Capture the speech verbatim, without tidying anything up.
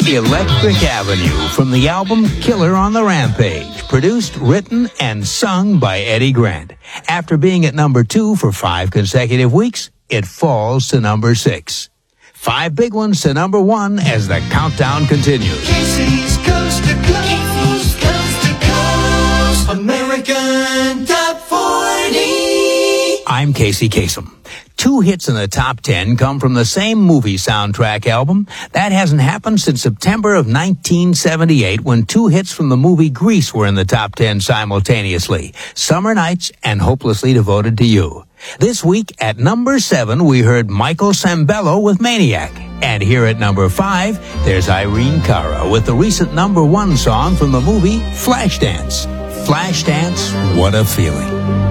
Electric Avenue from the album Killer on the Rampage, produced, written, and sung by Eddie Grant. After being at number two for five consecutive weeks, it falls to number six. Five big ones to number one as the countdown continues. Casey's Coast to Coast, Coast to Coast, American Top forty. I'm Casey Kasem. Two hits in the top ten come from the same movie soundtrack album. That hasn't happened since September of nineteen seventy-eight, when two hits from the movie Grease were in the top ten simultaneously, Summer Nights and Hopelessly Devoted to You. This week at number seven, we heard Michael Sembello with Maniac. And here at number five, there's Irene Cara with the recent number one song from the movie Flashdance. Flashdance, what a feeling.